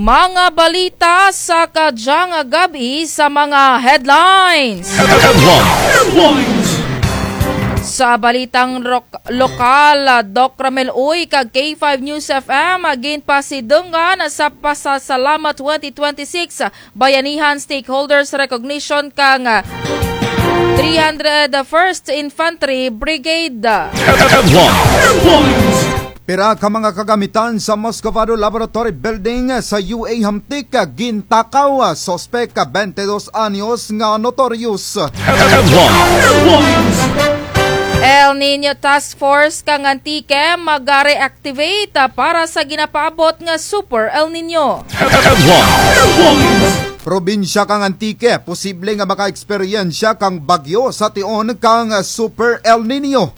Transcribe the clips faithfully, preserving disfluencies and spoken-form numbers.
Mga balita sa kadyang gabi sa mga headlines. Sa balitang ro- lokal, Doc Ramel Uy kag K five News F M agin pasidungan sa Pasasalamat twenty twenty-six Bayanihan Stakeholders Recognition kang three hundred first Infantry Brigade. Pira ka mga kagamitan sa Moscovado Laboratory Building sa U A Hamtik gintakaw sospek ka twenty-dos anyos nga notorious. El Nino Task Force kang Antique mag-reactivate para sa ginapaabot nga Super El Nino. Probinsya kang Antique, posible nga maka-eksperyensya kang bagyo sa tion kang Super El Nino.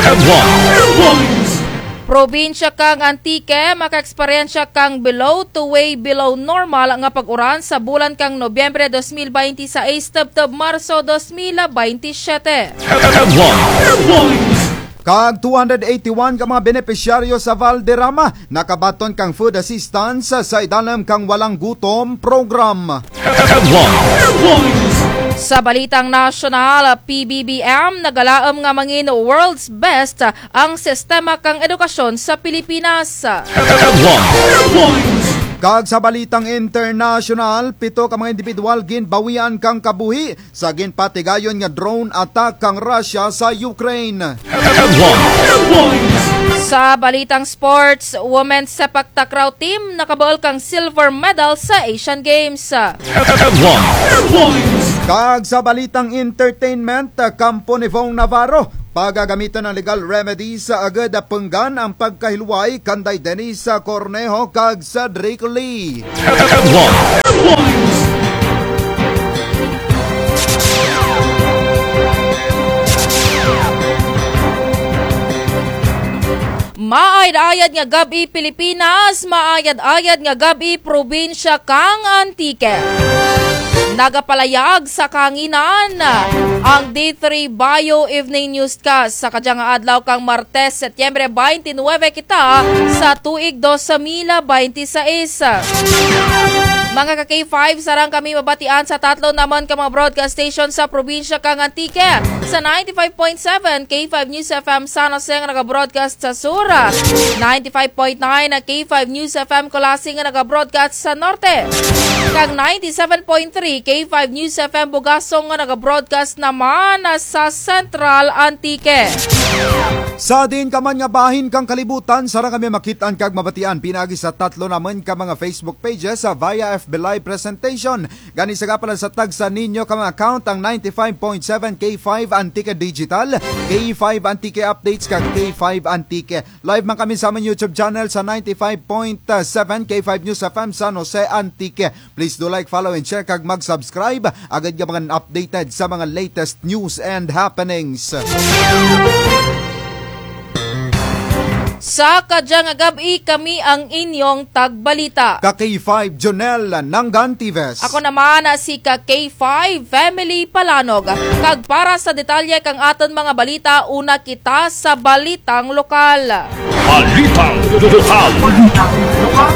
Probinsya kang Antique, maka-eksperyensya kang below to way below normal nga pag-uran sa bulan kang Nobyembre twenty twenty-six tabtab Marso twenty twenty-seven. Kag two hundred eighty-one ka mga benepisyaryo sa Valderrama nakabaton kang food assistance sa idalam kang walang gutom program. Sa balitang nasyonal, P B B M nagalaom nga mangin world's best ang sistema kang edukasyon sa Pilipinas. Kag sa balitang international, pito ka mga individual ginbawian kang kabuhi sa ginpatigayon nga drone attack kang Russia sa Ukraine. Sa balitang sports, women's sepak takraw team nakabaol kang silver medal sa Asian Games. Kag sa balitang entertainment, kampo ni Vong Navarro, pagagamitan ng legal remedies sa agad penggan ang pagkahilway kanday Dennis Cornejo kag Cedric Lee. Maayad-ayad nga gabi Pilipinas, maayad-ayad nga gabi probinsya kang Antique. Nagapalayag sa kanginan ang D three Bio Evening Newscast sa kadyang adlaw kang Martes, Setyembre twenty-nine kita sa tuig twenty twenty-six. Mga ka-K five, sarang kami mabatian sa tatlo naman ka mga broadcast station sa probinsya kang Antique. Sa ninety-five point seven K five News F M San Jose nga nag-broadcast sa Sura, ninety-five point nine K five News F M Colasing nga nag-broadcast sa Norte, kag ninety-seven point three K five News F M Bugasong nga nag-broadcast naman sa Central Antique. Sa din ka man nga bahin kang kalibutan, sarang kami makitaan kag mabatian pinagi sa tatlo naman ka mga Facebook pages sa via F B Live Presentation. Gani sa kapala sa tag sa ninyo ka mga account ang ninety-five point seven K five Antique Digital, K five Antique Updates kag K five Antique. Live man kami sa aming YouTube channel sa ninety-five point seven K five News F M San Jose Antique. Please do like, follow and share kag mag-subscribe agad ka mga updated sa mga latest news and happenings. Sa kadyang gabi kami ang inyong tagbalita. Ka K five Jonel Nangantives. Ako naman si ka K five Family Palanog. Kag para sa detalye kang aton mga balita, una kita sa balitang lokal. Balitang lokal. Balitang lokal.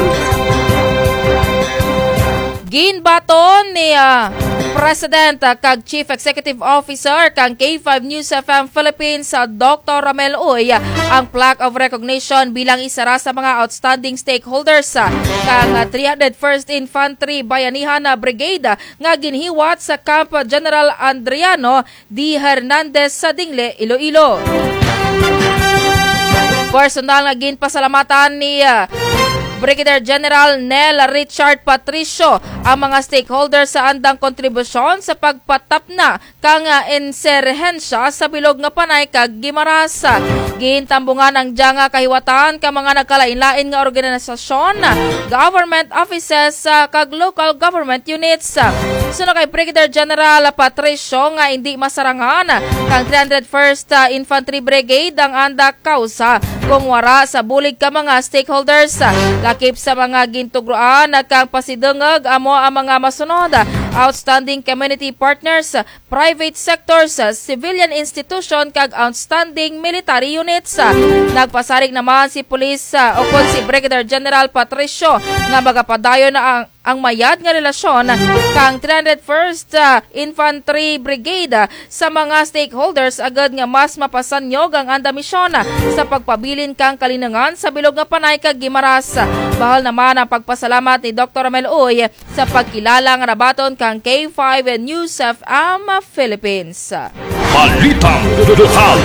Ginbaton ni uh, President uh, kag Chief Executive Officer kang K five News F M Philippines sa uh, Doctor Ramel Uy uh, ang plaque of recognition bilang isa ra sa mga outstanding stakeholders uh, kang uh, three hundred first Infantry Bayanihan Brigade uh, nga ginhiwat sa Camp General Adriano D. Hernandez sa Dingle, Iloilo. Personal nga ginpasalamatan ni uh, Brigadier General Nel Richard Patricio ang mga stakeholders sa andang kontribusyon sa pagpatap na kang inserhensya sa bilog nga panay kag gimarasa. Gintambungan ang diyang kahiwatan ka mga nagkalain-lain nga organisasyon, government offices kag local government units. Suno kay Brigadier General Patricio nga hindi masarangan kang three hundred first uh, Infantry Brigade ang anda kausa kung wara sa bulig ka mga stakeholders. Lakip sa mga gintugroan at kang pasidungag amo ang mga masunod, outstanding community partners, private sectors, civilian institution kag outstanding military units. Nagpasarig naman si Police uh, o kung si Brigadier General Patricio nga magapadayon na ang ang mayad nga relasyon kang three hundred first uh, Infantry Brigade sa mga stakeholders agad nga mas mapasanyog ang anda misyon sa pagpabilin kang kalinangan sa bilog nga panay kag Gimaras. Bahal naman ang pagpasalamat ni Doctor Ramel Uy sa pagkilala nga nabaton kang K five News F M Philippines. Balitang lokal.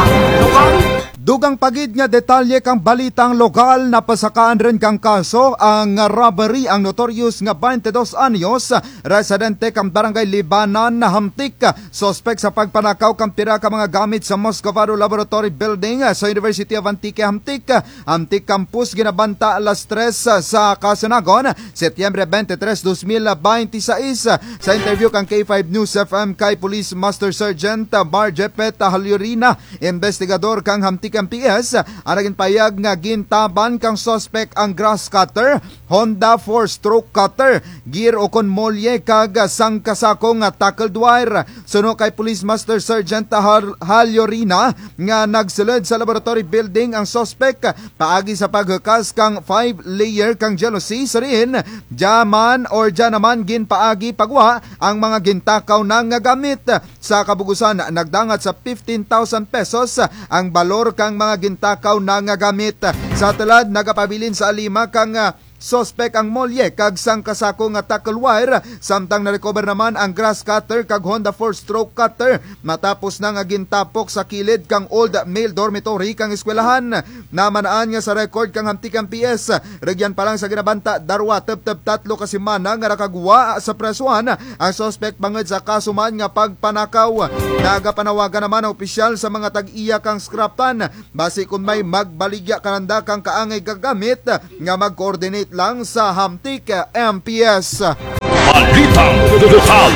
Dugang pagid nga detalye kang balitang lokal na pasakaan rin kang kaso ang robbery ang notorious nga twenty-dos anyos residente kang barangay Libanan na hamtik suspect sa pagpanakaw kang pira ka mga gamit sa Moscovado Laboratory Building sa University of Antique Hamtik Hamtik Campus ginabanta alas tres sa Kasanagon Setyembre twenty-tres, two thousand twenty-six. Sa interview kang K five News F M kay Police Master Sergeant Bar Jepet Halyurina, investigador kang Hamtik M P S, ang naging payag nga gintaban kang suspect ang grass cutter, Honda four-stroke cutter, gear o kon molye kag sangkasakong nga tackled wire. Suno kay Police Master Sergeant Halyurina nga nagsulod sa laboratory building ang suspect paagi sa paghukas kang five-layer kang jealousy sarin, jaman or janaman ginpaagi pagwa ang mga gintakaw na nga gamit. Sa kabugusan, nagdangat sa fifteen thousand pesos ang balor kang mga gintakaw na nga gamit. Sa tulad, nagapabilin sa alima kang uh, suspect ang molye kag sangkasako nga tackle wire, samtang na-recover naman ang grass cutter kag Honda four-stroke cutter matapos na nga gintapok sa kilid kang old male dormitory kang eskwelahan. Namanaan nga sa record kang Hamtik M P S, regyan pa lang sa ginabanta darwa tep-tep tatlo ka semana nga nakagwa sa presuhan ang suspect bangod sa kasuman nga pagpanakaw. Nagapanawagan naman ang opisyal sa mga tag-iya kang scraptan basi kung may magbaligya kananda kang kaangay gagamit nga mag-coordinate lang sa Hamtik M P S. Balitang lokal.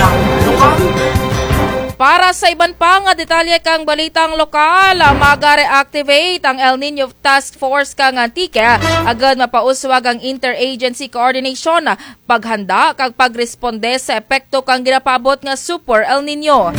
Para sa iban pa nga detalye kang balitang lokal, maga-reactivate ang El Nino Task Force kang Antique, agad mapauswag ang interagency coordination, paghanda kag pagresponde sa epekto kang ginapabot nga Super El Nino.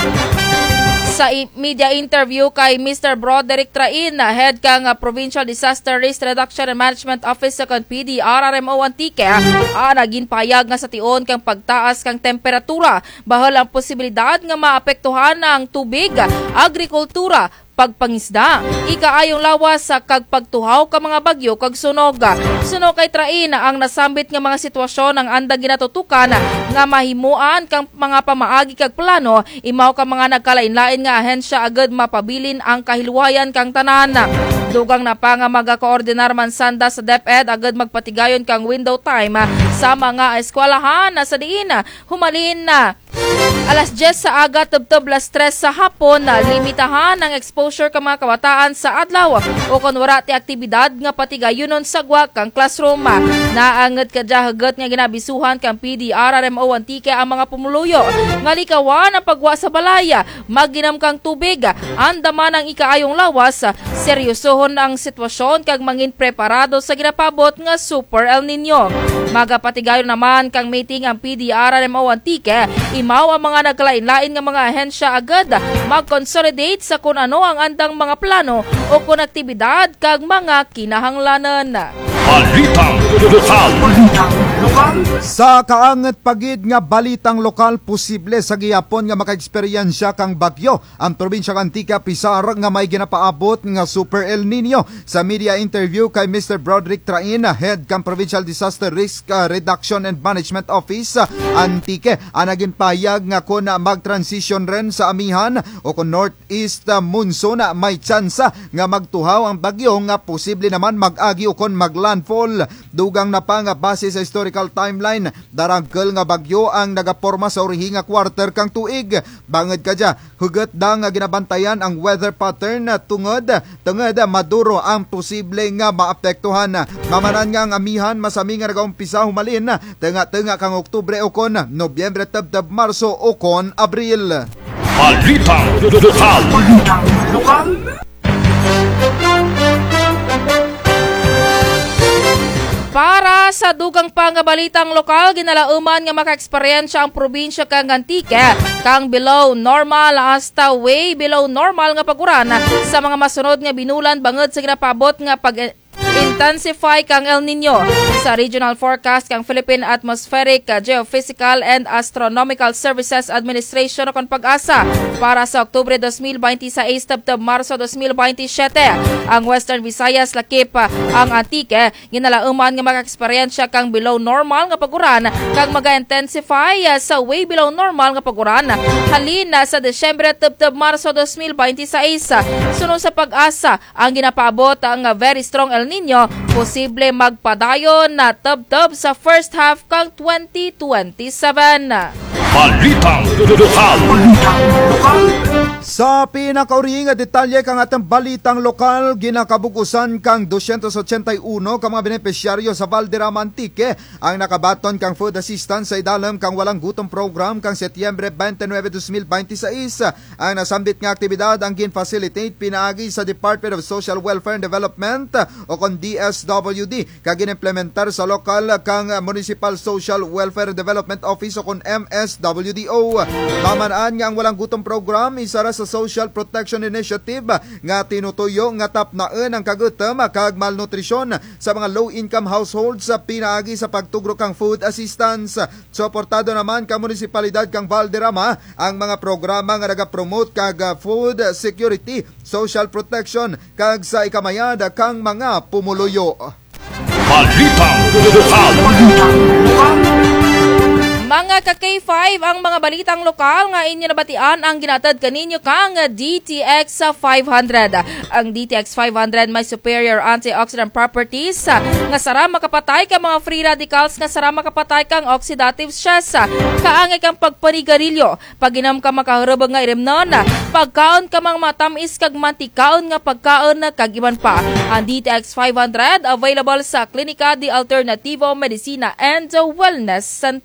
Sa media interview kay Mister Broderick Train, head kang Provincial Disaster Risk Reduction and Management Office sa P D R R M O Antique, ah, naging payag nga sa tion kang pagtaas kang temperatura, bahal ang posibilidad nga maapektuhan ng tubig, agrikultura, pagpangisda, ikaayong lawas sa kagpagtuhaw ka mga bagyo kag sunog. Sunog kay Train ang nasambit nga mga sitwasyon ang anda ginatutukan nga mahimuan kang mga pamaagi kag plano, imaw ka mga nagkalain-lain nga ahensya agad mapabilin ang kahilwayan kang tanan. Dugang na pa nga magakoordinar man sanda sa DepEd agad magpatigayon kang window time sa mga eskwelahan na sa diin humalin na alas diyes sa aga tubtob las tres sa hapon na limitahan ang exposure ka mga kabataan sa adlaw o kung wala ti aktibidad nga patigayonon sa gwa kang classroom. Naangat ka hagat nga ginabisuhan kang P D R R M O Antique ang mga pumuluyo nga likawan ang pagwa sa balaya, magginam kang tubig, andaman ang ikaayong lawas, seryosohon ang sitwasyon kag mangin preparado sa ginapabot nga Super El Nino. Magapatigayon naman kang meeting ang P D R R M O Antique, imaw ang mga nagkalain-lain nga mga ahensya agad mag-consolidate sa kung ano ang andang mga plano o kung aktibidad kag mga kinahanglanan. Balitang lokal. Sa kaangat pagid nga balitang lokal, posible sa gihapon nga maka-eksperyensya kang bagyo ang probinsya kang Antique Pizar nga may ginapaabot nga Super El Nino. Sa media interview kay Mister Broderick Train, head kang Provincial Disaster Risk Reduction and Management Office Antique, ang naging payag nga kung mag-transition rin sa amihan o kung northeast monsoon may tsansa nga magtuhaw ang bagyo nga posible naman mag-agi o kung mag-landfall. Dugang na pa nga base sa historical time timeline. Darangkel nga bagyo ang nagaporma sa urihi nga quarter kang tuig. Bangod ka dya, hugot da nga ginabantayan ang weather pattern tungod tungod maduro ang posible nga maapektuhan. Mamanan nga ang amihan masami nga nagaumpisa humalin tenga-tenga kang Oktubre o kon Nobyembre, Tabtab, Marso o kon Abril. Balitang lokal. Para sa dugang pangabalitang lokal, ginalauman nga maka-eksperyensya ang probinsya kang Antique kang below normal hasta way below normal nga paguran sa mga masunod nga binulan bangod sa ginapabot nga pag intensify kang El Nino sa regional forecast kang Philippine Atmospheric, Geophysical and Astronomical Services Administration o kon pag-asa para sa Oktubre twenty twenty-six tabtab Marso twenty twenty-seven. Ang Western Visayas lakip ang Antique ginalauman nga maka-eksperyensya kang below normal nga paguran kang maga-intensify sa way below normal nga paguran halin sa Desyembre tabtab Marso twenty twenty-six. Sunod sa pag-asa ang ginapaabot ang very strong El Nino posible magpadayon na tab-tab sa first half kang twenty twenty-seven. Balitang lokal. Sa pinakauri nga detalye kang atang balitang lokal, ginakabukusan kang two eighty-one ka mga benepisyaryo sa Valderrama Antique ang nakabaton kang food assistance sa idalam kang walang gutom program kang Setyembre twenty-nine, twenty twenty-six. Ang nasambit nga aktibidad ang gin-facilitate pinaagi sa Department of Social Welfare and Development o kon D S W D kag ginimplementar sa lokal kang Municipal Social Welfare and Development Office o kon M S W D O. Mamanaan nga ang walang gutom program isara sa Social Protection Initiative nga tinutuyo nga tapnaan ang kagutom kag malnutrisyon sa mga low-income households sa pinaagi sa pagtugro kang food assistance. Suportado naman ka munisipalidad kang Valderrama ang mga programa nga nagapromote kag food security, social protection kag sa ikamayad kang mga pumuluyo. Balitang lokal. Mga ka-K five, ang mga balitang lokal nga inyo nabatian ang ginatad kaninyo kang D T X five hundred. Ang D T X five hundred may superior antioxidant properties nga sara makapatay ka mga free radicals nga sara makapatay kang oxidative stress. Kaangay kang pagpanigarilyo, paginam ka makaharubog nga iremnon, pagkaon ka mang matamis kag mantikaon nga pagkaon kag iban pa. Ang D T X five hundred available sa Klinika de Alternativo Medicina and Wellness Center.